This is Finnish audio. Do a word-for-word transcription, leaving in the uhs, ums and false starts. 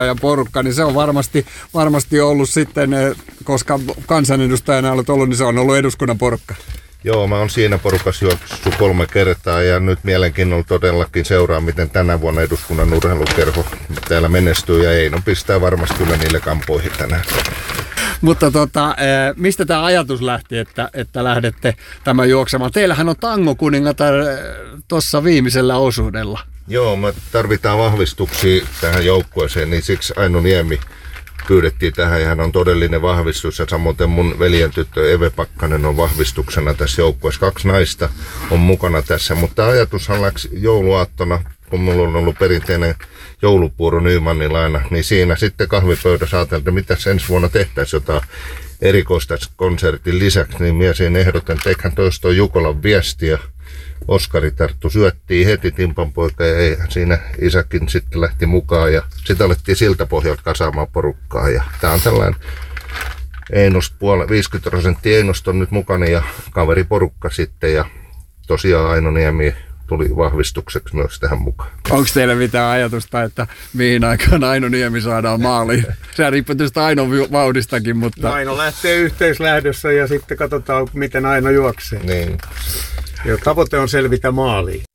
ja porukka, niin se on varmasti, varmasti ollut sitten, koska kansanedustajana olet ollut, niin se on ollut eduskunnan porukka. Joo, mä oon siinä porukassa juoksut kolme kertaa ja nyt mielenkiinnolla todellakin seuraa, miten tänä vuonna eduskunnan urheilukerho täällä menestyy ja Eino pistää varmasti kyllä niille kampoihin tänään. Mutta tota, mistä tämä ajatus lähti, että, että lähdette tämän juoksemaan? Teillähän on tangokuningatar tuossa viimeisellä osuudella. Joo, me tarvitaan vahvistuksia tähän joukkueeseen, niin siksi Aino Niemi pyydettiin tähän ja hän on todellinen vahvistus. Ja samoin mun veljen tyttö Eve Pakkanen on vahvistuksena tässä joukkueessa. Kaksi naista on mukana tässä, mutta ajatushan läksi jouluaattona, kun mulla on ollut perinteinen joulupuuro Nymannilla aina, niin siinä sitten kahvipöydässä ajateltiin, että mitäs ensi vuonna tehtäisiin jotain erikoista konsertin lisäksi, niin minä siinä ehdotan, että eiköhän toista Jukolan viestiä. Oskari tarttu syöttiin heti timpanpoika ja ei, siinä isäkin sitten lähti mukaan ja sitten alettiin siltä pohjalta kasaamaan porukkaa ja tää on tällainen Einosta puolella, viisikymmentä prosenttia Einosta on nyt mukana ja kaveriporukka sitten ja tosiaan Aino Niemi tuli vahvistukseksi myös tähän mukaan. Onko teillä mitään ajatusta, että mihin aikaan Aino Niemi saadaan maaliin? Se riippuu tietysti Ainon vauhdistakin, mutta... Aino lähtee yhteislähdössä ja sitten katsotaan, miten Aino juoksee. Niin. Ja tavoite on selvitä maaliin.